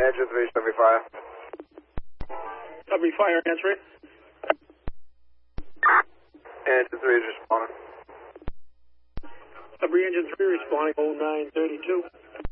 Engine 3, Subby Fire. Subby Fire, answer it. Engine 3 is responding. Subby Engine 3 responding, 0932.